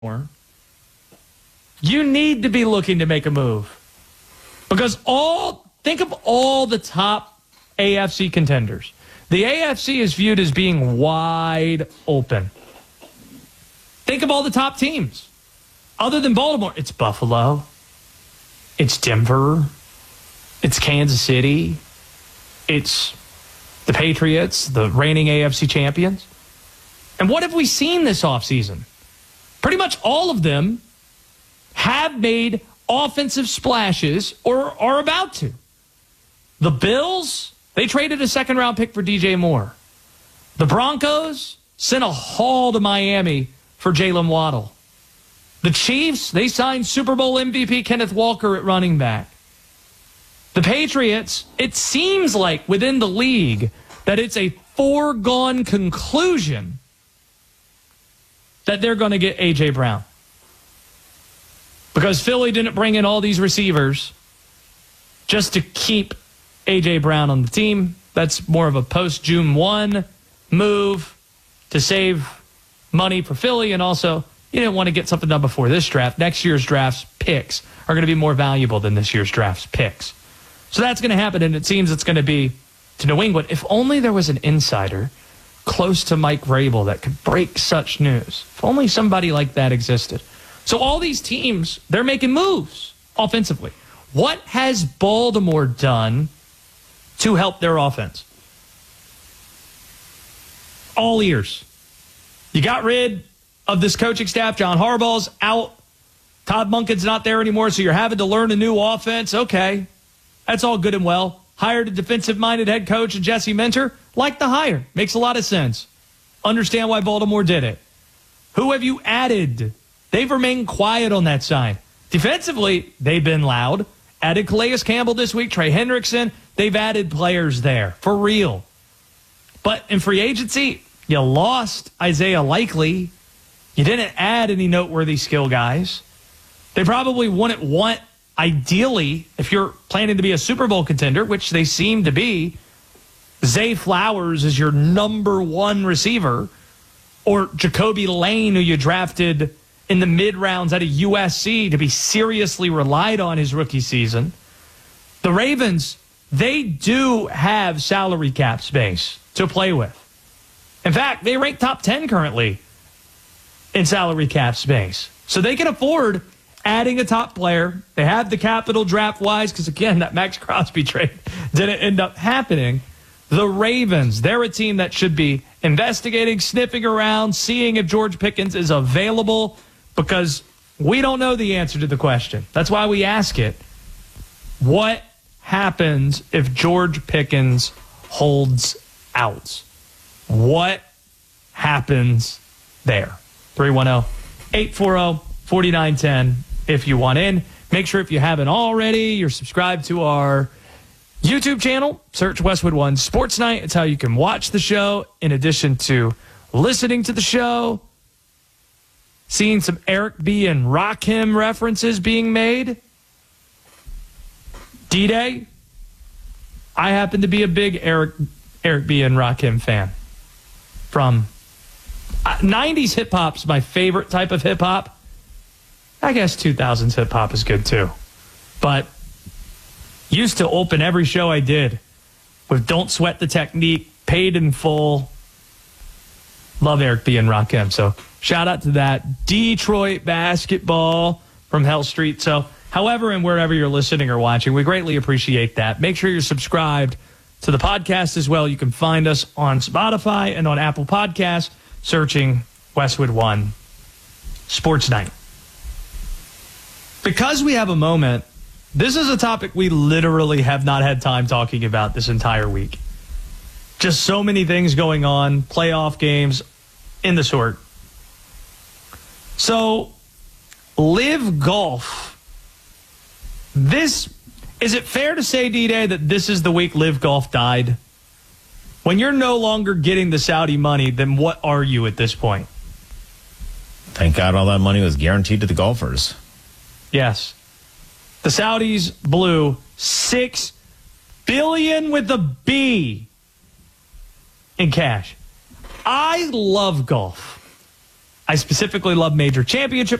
you need to be looking to make a move. Because think of all the top AFC contenders. The AFC is viewed as being wide open. Think of all the top teams. Other than Baltimore, it's Buffalo, it's Denver, it's Kansas City, it's the Patriots, the reigning AFC champions. And what have we seen this offseason? Pretty much all of them have made offensive splashes or are about to. The Bills, they traded a second-round pick for DJ Moore. The Broncos sent a haul to Miami for Jalen Waddle. The Chiefs, they signed Super Bowl MVP Kenneth Walker at running back. The Patriots, it seems like within the league that it's a foregone conclusion that they're going to get A.J. Brown. Because Philly didn't bring in all these receivers just to keep A.J. Brown on the team. That's more of a post-June 1 move to save money for Philly. And also, you didn't want to get something done before this draft. Next year's draft's picks are going to be more valuable than this year's draft's picks. So that's going to happen, and it seems it's going to be to New England. If only there was an insider close to Mike Vrabel that could break such news. If only somebody like that existed. So all these teams, they're making moves offensively. What has Baltimore done to help their offense? All ears. You got rid of this coaching staff. John Harbaugh's out. Todd Monken's not there anymore, so you're having to learn a new offense. Okay, that's all good and well. Hired a defensive-minded head coach and Jesse Minter. Like the hire. Makes a lot of sense. Understand why Baltimore did it. Who have you added? They've remained quiet on that side. Defensively, they've been loud. Added Calais Campbell this week, Trey Hendrickson. They've added players there, for real. But in free agency, you lost Isaiah Likely. You didn't add any noteworthy skill guys. They probably wouldn't want, ideally, if you're planning to be a Super Bowl contender, which they seem to be, Zay Flowers is your number one receiver, or Jacoby Lane, who you drafted in the mid-rounds out of USC to be seriously relied on his rookie season. The Ravens, they do have salary cap space to play with. In fact, they rank top 10 currently in salary cap space. So they can afford adding a top player. They have the capital draft-wise because, again, that Max Crosby trade didn't end up happening. The Ravens, they're a team that should be investigating, sniffing around, seeing if George Pickens is available, because we don't know the answer to the question. That's why we ask it. What happens if George Pickens holds out? What happens there? 310-840-4910 if you want in. Make sure if you haven't already, you're subscribed to our YouTube channel. Search Westwood One Sports Night. It's how you can watch the show in addition to listening to the show. Seeing some Eric B. and Rakim references being made. D-Day. I happen to be a big Eric B. and Rakim fan. From 90s hip-hop's my favorite type of hip-hop. I guess 2000s hip-hop is good too. But used to open every show I did with Don't Sweat the Technique, Paid in Full. Love Eric B. and Rakim. So shout out to that. Detroit basketball from Hell Street. So however and wherever you're listening or watching, we greatly appreciate that. Make sure you're subscribed to the podcast as well. You can find us on Spotify and on Apple Podcasts, searching Westwood One Sports Night. Because we have a moment, this is a topic we literally have not had time talking about this entire week. Just so many things going on, playoff games, in the sort. So, Live Golf. Is it fair to say, D-Day, that this is the week Live Golf died? When you're no longer getting the Saudi money, then what are you at this point? Thank God all that money was guaranteed to the golfers. Yes. The Saudis blew $6 billion with a B in cash. I love golf. I specifically love major championship